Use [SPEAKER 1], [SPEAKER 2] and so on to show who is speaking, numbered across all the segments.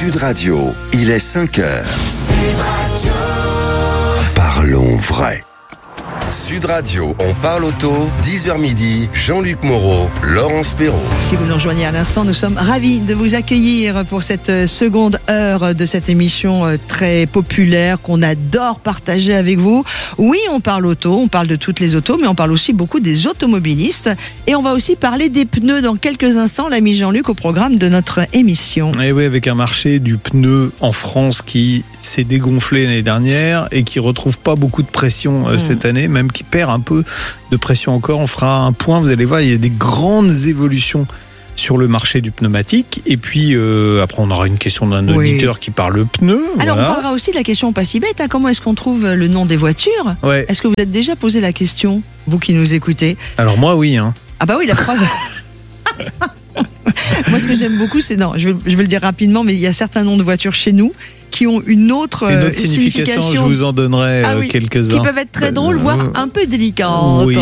[SPEAKER 1] Sud Radio, il est 5h. Sud Radio. Parlons vrai. Sud Radio, on parle auto, 10h midi, Jean-Luc Moreau, Laurence Perrault.
[SPEAKER 2] Si vous nous rejoignez à l'instant, nous sommes ravis de vous accueillir pour cette seconde heure de cette émission très populaire qu'on adore partager avec vous. Oui, on parle auto, on parle de toutes les autos, mais on parle aussi beaucoup des automobilistes. Et on va aussi parler des pneus dans quelques instants, l'ami Jean-Luc, au programme de notre émission.
[SPEAKER 3] Et oui, avec un marché du pneu en France qui s'est dégonflé l'année dernière et qui retrouve pas beaucoup de pression cette année, même qui perd un peu de pression encore. On fera un point, vous allez voir, il y a des grandes évolutions sur le marché du pneumatique. Et puis après, on aura une question d'un auditeur qui parle pneu.
[SPEAKER 2] Alors, voilà. On parlera aussi de la question pas si bête. Comment est-ce qu'on trouve le nom des voitures ? Est-ce que vous êtes déjà posé la question, vous qui nous écoutez ?
[SPEAKER 3] Alors moi, oui.
[SPEAKER 2] Ah bah oui, la preuve. Moi, ce que j'aime beaucoup, c'est... Non, je vais le dire rapidement, mais il y a certains noms de voitures chez nous qui ont une autre signification.
[SPEAKER 3] Je vous en donnerai quelques-uns.
[SPEAKER 2] Qui peuvent être très drôles, voire un peu délicates.
[SPEAKER 3] Oui.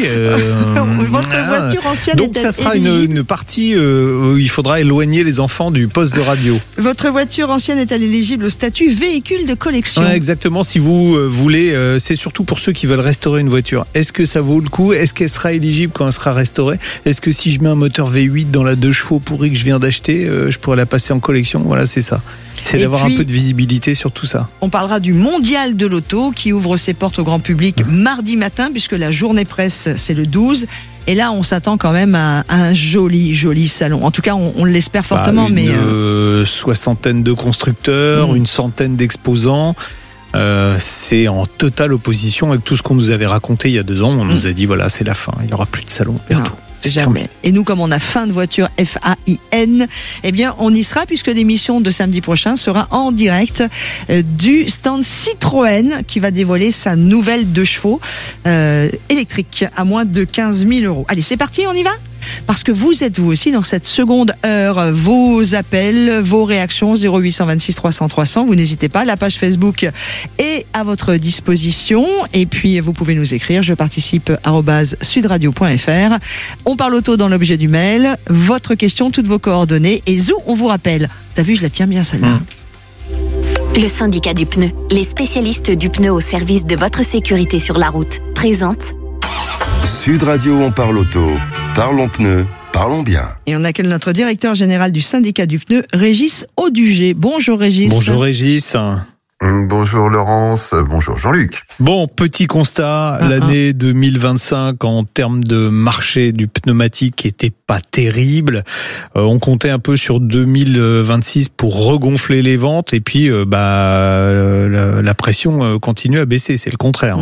[SPEAKER 2] Votre voiture ancienne
[SPEAKER 3] donc ça sera une partie où il faudra éloigner les enfants du poste de radio.
[SPEAKER 2] Votre voiture ancienne est-elle éligible au statut véhicule de collection ?
[SPEAKER 3] Exactement. Si vous voulez, c'est surtout pour ceux qui veulent restaurer une voiture. Est-ce que ça vaut le coup ? Est-ce qu'elle sera éligible quand elle sera restaurée ? Est-ce que si je mets un moteur V8 dans la 2 chevaux pourrie que je viens d'acheter, je pourrais la passer en collection ? Voilà, c'est ça. C'est d'avoir un peu de visibilité sur tout ça.
[SPEAKER 2] On parlera du Mondial de l'auto qui ouvre ses portes au grand public mardi matin, puisque la journée presse, c'est le 12. Et là, on s'attend quand même à un joli salon. En tout cas, on l'espère fortement.
[SPEAKER 3] Une soixantaine de constructeurs, une centaine d'exposants. C'est en totale opposition avec tout ce qu'on nous avait raconté il y a 2 ans. On nous a dit, voilà, c'est la fin. Il n'y aura plus de salon bientôt.
[SPEAKER 2] Jamais. Et nous, comme on a faim de voiture, F-A-I-N, eh bien, on y sera puisque l'émission de samedi prochain sera en direct du stand Citroën qui va dévoiler sa nouvelle 2 chevaux électrique à moins de 15 000 €. Allez, c'est parti, on y va ? Parce que vous êtes vous aussi dans cette seconde heure. Vos appels, vos réactions, 0826 300 300. Vous n'hésitez pas, la page Facebook est à votre disposition. Et puis, vous pouvez nous écrire, je participe @sudradio.fr. On parle auto dans l'objet du mail. Votre question, toutes vos coordonnées. Et zou, on vous rappelle. T'as vu, je la tiens bien celle-là.
[SPEAKER 4] Le syndicat du pneu, les spécialistes du pneu au service de votre sécurité sur la route, présente
[SPEAKER 1] Sud Radio, on parle auto, parlons pneus, parlons bien.
[SPEAKER 2] Et on accueille notre directeur général du syndicat du pneu, Régis Audugé. Bonjour Régis.
[SPEAKER 3] Bonjour Régis.
[SPEAKER 5] Bonjour Laurence, bonjour Jean-Luc.
[SPEAKER 3] Bon, petit constat, l'année 2025 en termes de marché du pneumatique était pas terrible. On comptait un peu sur 2026 pour regonfler les ventes et puis la pression continue à baisser, c'est le contraire.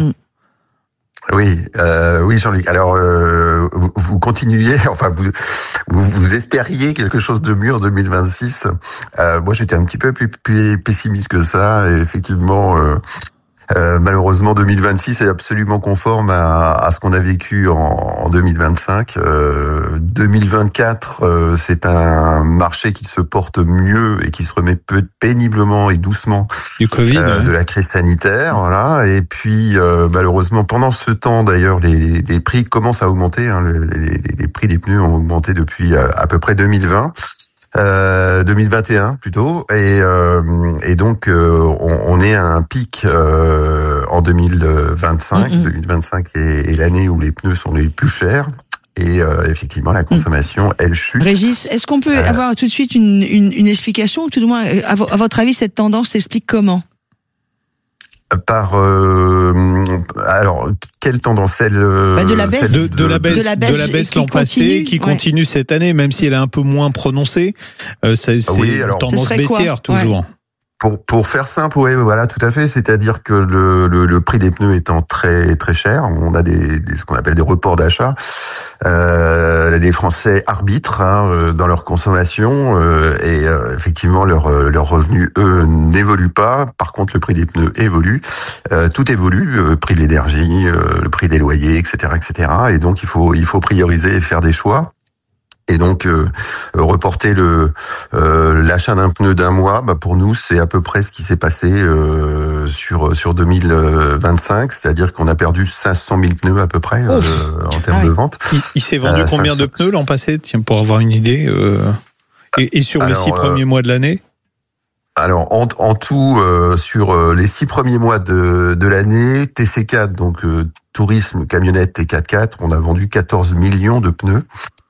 [SPEAKER 5] Oui, Jean-Luc. Alors, vous continuiez, enfin, vous espériez quelque chose de mieux en 2026. Moi, j'étais un petit peu plus pessimiste que ça. Et effectivement, malheureusement, 2026 est absolument conforme à ce qu'on a vécu en 2025. 2024, c'est un marché qui se porte mieux et qui se remet péniblement et doucement
[SPEAKER 3] du Covid,
[SPEAKER 5] de la crise sanitaire. Voilà. Et puis, malheureusement, pendant ce temps, d'ailleurs, les prix commencent à augmenter. Les prix des pneus ont augmenté depuis à peu près 2020. 2021 plutôt, et donc on est à un pic en 2025. 2025 est l'année où les pneus sont les plus chers. Et effectivement, la consommation, elle chute.
[SPEAKER 2] Régis, est-ce qu'on peut avoir tout de suite une explication, ou tout du moins, à votre avis, cette tendance s'explique comment ?
[SPEAKER 5] Alors, quelle tendance
[SPEAKER 2] de la baisse,
[SPEAKER 3] de la baisse l'an passé, qui continue cette année, même si elle est un peu moins prononcée. C'est une tendance baissière toujours.
[SPEAKER 5] Pour faire simple, oui, voilà, tout à fait. C'est-à-dire que le prix des pneus étant très très cher, on a ce qu'on appelle des reports d'achat. Les Français arbitrent dans leur consommation et effectivement leurs revenus eux n'évoluent pas. Par contre, le prix des pneus évolue. Tout évolue, le prix de l'énergie, le prix des loyers, etc., etc. Et donc il faut prioriser et faire des choix. Et donc reporter l'achat d'un pneu d'un mois, pour nous c'est à peu près ce qui s'est passé sur 2025, c'est-à-dire qu'on a perdu 500 000 pneus à peu près en termes de vente.
[SPEAKER 3] Il s'est vendu combien de pneus l'an passé, tiens, pour avoir une idée et sur les 6 premiers mois de l'année?
[SPEAKER 5] Alors en tout, sur les 6 premiers mois de l'année, TC4, donc tourisme, camionnette et 4x4, on a vendu 14 millions de pneus.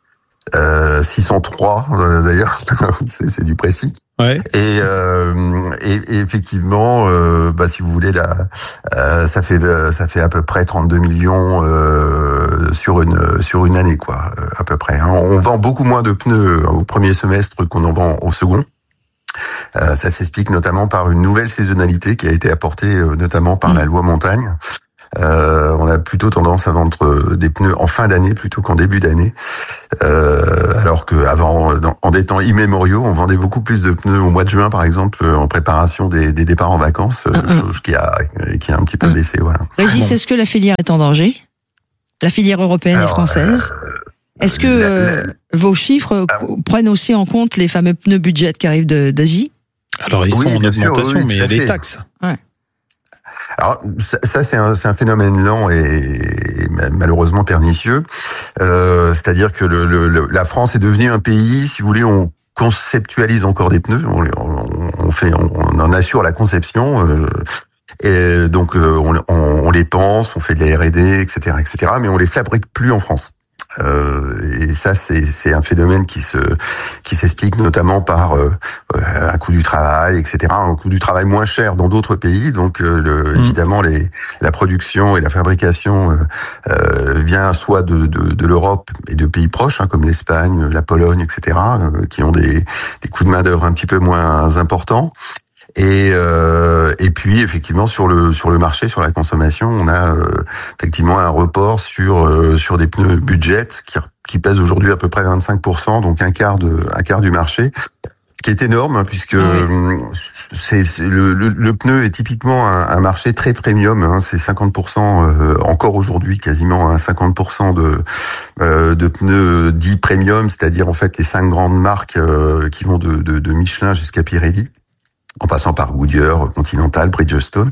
[SPEAKER 5] 603 d'ailleurs, c'est du précis.
[SPEAKER 3] Ouais.
[SPEAKER 5] Et effectivement, si vous voulez, ça fait à peu près 32 millions sur une année, quoi, à peu près. On vend beaucoup moins de pneus au premier semestre qu'on en vend au second. Ça s'explique notamment par une nouvelle saisonnalité qui a été apportée notamment par la loi montagne. On a plutôt tendance à vendre des pneus en fin d'année plutôt qu'en début d'année, alors que avant, en des temps immémoriaux, on vendait beaucoup plus de pneus au mois de juin, par exemple, en préparation des départs en vacances, chose qui a un petit peu baissé. Voilà.
[SPEAKER 2] Régis, est-ce que la filière est en danger ? La filière européenne et française ? Est-ce que vos chiffres prennent aussi en compte les fameux pneus budget qui arrivent d'Asie ?
[SPEAKER 3] Alors ils sont en augmentation, mais il y a des taxes.
[SPEAKER 2] Ouais.
[SPEAKER 5] Alors ça c'est un phénomène lent et malheureusement pernicieux. C'est-à-dire que la France est devenue un pays, si vous voulez, on conceptualise encore des pneus, on en assure la conception. Et donc on les pense, on fait de la R&D, etc., mais on les fabrique plus en France. Et ça, c'est un phénomène qui s'explique notamment par un coût du travail, etc. Un coût du travail moins cher dans d'autres pays. Donc, évidemment, la production et la fabrication vient soit de l'Europe et de pays proches, comme l'Espagne, la Pologne, etc., qui ont des coûts de main d'œuvre un petit peu moins importants. Et puis effectivement sur le marché, sur la consommation, on a effectivement un report sur des pneus budget qui pèsent aujourd'hui à peu près 25%, donc un quart du marché, ce qui est énorme puisque le pneu est typiquement un marché très premium, c'est 50% encore aujourd'hui, quasiment 50% de pneus dits premium, c'est-à-dire en fait les 5 grandes marques qui vont de Michelin jusqu'à Pirelli, en passant par Goodyear, Continental, Bridgestone.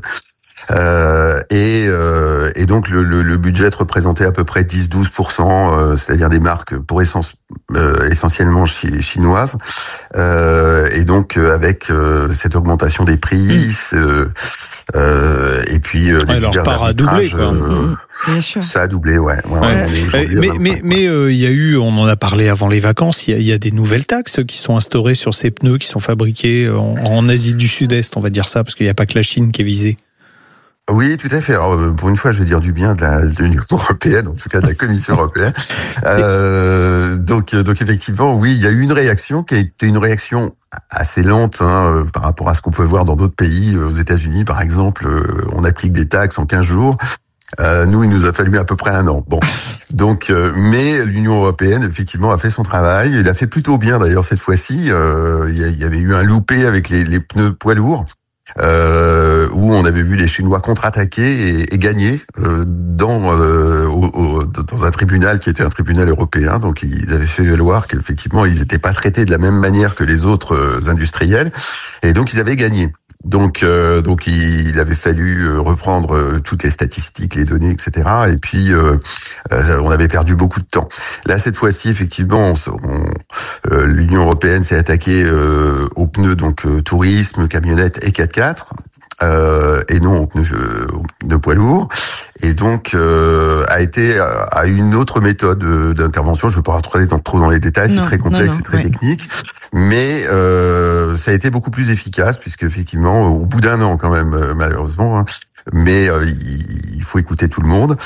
[SPEAKER 5] Et donc le budget représentait à peu près 10-12%, c'est-à-dire des marques pour essentiellement chinoises. Et donc avec cette augmentation des prix, et puis les divers arbitrages,
[SPEAKER 2] bien sûr.
[SPEAKER 5] Ça a doublé, ouais.
[SPEAKER 3] Mais il y a eu, on en a parlé avant les vacances, il y a des nouvelles taxes qui sont instaurées sur ces pneus qui sont fabriqués en Asie du Sud-Est, on va dire ça, parce qu'il n'y a pas que la Chine qui est visée.
[SPEAKER 5] Oui, tout à fait. Alors, pour une fois, je vais dire du bien de l'Union européenne, en tout cas de la Commission européenne. Donc effectivement, oui, il y a eu une réaction qui a été une réaction assez lente par rapport à ce qu'on peut voir dans d'autres pays. Aux États-Unis, par exemple, on applique des taxes en 15 jours. Nous, il nous a fallu à peu près 1 an. Bon, donc, mais l'Union européenne, effectivement, a fait son travail. Il a fait plutôt bien, d'ailleurs, cette fois-ci. Il y avait eu un loupé avec les pneus poids lourds. Où on avait vu les Chinois contre-attaquer et gagner dans un tribunal qui était un tribunal européen. Donc ils avaient fait valoir qu'effectivement ils n'étaient pas traités de la même manière que les autres industriels, et donc ils avaient gagné. Donc il avait fallu reprendre toutes les statistiques, les données, etc. Et puis on avait perdu beaucoup de temps. Là, cette fois-ci, effectivement, l'Union européenne s'est attaquée aux pneus donc tourisme, camionnette et 4x4. Et non aux pneus poids lourds, et donc a été à une autre méthode d'intervention. Je ne vais pas rentrer trop dans les détails, c'est très complexe, c'est très technique, mais ça a été beaucoup plus efficace puisque effectivement, au bout d'1 an quand même, malheureusement, mais il faut écouter tout le monde,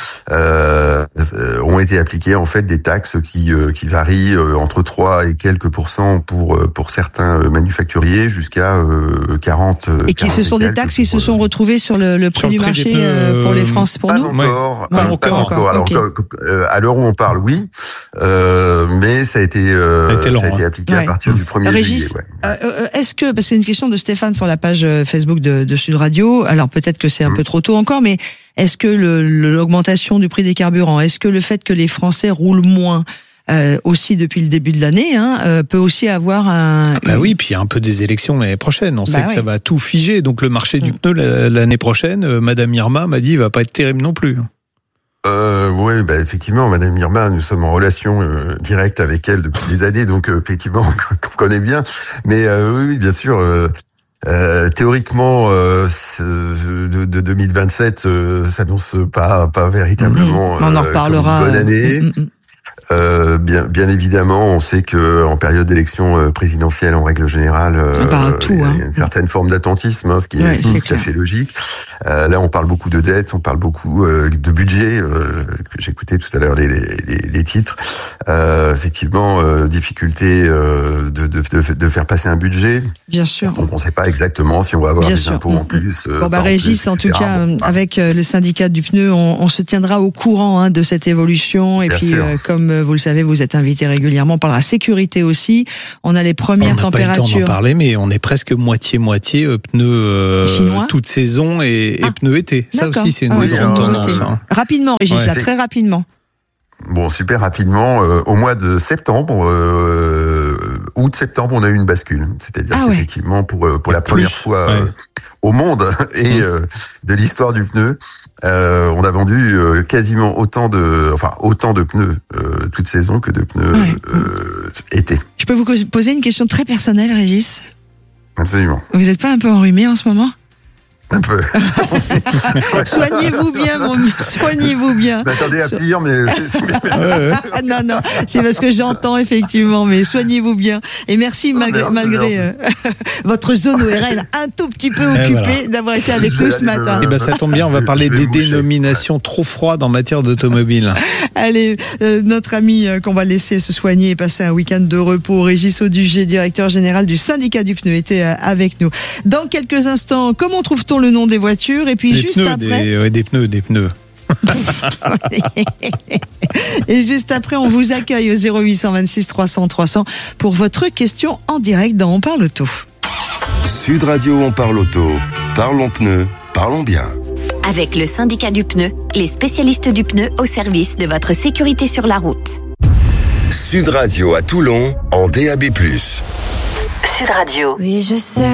[SPEAKER 5] ont été appliquées en fait des taxes qui varient entre 3 et quelques pourcents pour certains manufacturiers jusqu'à 40.
[SPEAKER 2] Et qui ce sont des taxes qui se sont retrouvées sur le prix du marché pour les Français, pour nous.
[SPEAKER 5] Pas encore. Alors à l'heure où on parle, oui, mais ça a été appliqué à partir du 1er
[SPEAKER 2] Régis,
[SPEAKER 5] juillet.
[SPEAKER 2] Est-ce que, parce que c'est une question de Stéphane sur la page Facebook de Sud Radio, alors peut-être que c'est un peu trop tôt encore, mais est-ce que l'augmentation du prix des carburants, est-ce que le fait que les Français roulent moins aussi depuis le début de l'année, peut aussi avoir un...
[SPEAKER 3] Oui, puis il y a un peu des élections l'année prochaine. On sait que ça va tout figer. Donc le marché du pneu l'année prochaine, Madame Irma m'a dit, il va pas être terrible non plus.
[SPEAKER 5] Oui, effectivement, Madame Irma, nous sommes en relation directe avec elle depuis des années, donc effectivement, on connaît bien. Mais oui, bien sûr. Théoriquement, de 2027 s'annonce pas véritablement
[SPEAKER 2] on en reparlera.
[SPEAKER 5] Comme une bonne année. Bien évidemment, on sait que en période d'élection présidentielle, en règle générale, il y a une certaine forme d'attentisme, ce qui est tout à fait logique. Là, on parle beaucoup de dettes, on parle beaucoup de budget. J'écoutais tout à l'heure les titres. Effectivement, difficulté de faire passer un budget.
[SPEAKER 2] Bien sûr.
[SPEAKER 5] Donc, on ne sait pas exactement si on va avoir des impôts en plus.
[SPEAKER 2] Régis, en tout cas, avec le syndicat du pneu, on se tiendra au courant de cette évolution. Et bien puis, comme vous le savez, vous êtes invité régulièrement par la sécurité aussi. On a les premières températures. On n'a pas eu le temps d'en
[SPEAKER 3] parler, mais on est presque moitié pneus toute saison et pneus été. Ça aussi, c'est une grande tendance.
[SPEAKER 2] Rapidement, Régis, là, très rapidement.
[SPEAKER 5] Bon, super rapidement. Au mois de septembre, août-septembre, on a eu une bascule. C'est-à-dire qu'effectivement, pour la première fois au monde et de l'histoire du pneu, on a vendu quasiment autant de pneus toute saison que de pneus été.
[SPEAKER 2] Je peux vous poser une question très personnelle, Régis ?
[SPEAKER 5] Absolument.
[SPEAKER 2] Vous n'êtes pas un peu enrhumé en ce moment ?
[SPEAKER 5] Un peu.
[SPEAKER 2] Soignez-vous bien.
[SPEAKER 5] M'attendez à pire, mais
[SPEAKER 2] non, c'est parce que j'entends effectivement, mais soignez-vous bien. Et merci malgré votre zone ORL un tout petit peu occupée d'avoir été avec nous ce matin.
[SPEAKER 3] Ça tombe bien, on va parler des dénominations trop froides en matière d'automobile.
[SPEAKER 2] Allez, notre ami qu'on va laisser se soigner et passer un week-end de repos, Régis Audugé, directeur général du syndicat du pneu, était avec nous. Dans quelques instants, comment trouve-t-on le nom des voitures et puis juste après
[SPEAKER 3] des pneus.
[SPEAKER 2] Et juste après, on vous accueille au 0826 300 300 pour votre question en direct dans On parle auto.
[SPEAKER 1] Sud Radio, on parle auto. Parlons pneus, parlons bien.
[SPEAKER 4] Avec le syndicat du pneu, les spécialistes du pneu au service de votre sécurité sur la route.
[SPEAKER 1] Sud Radio à Toulon en DAB+.
[SPEAKER 4] Sud Radio.
[SPEAKER 6] Oui, je sais.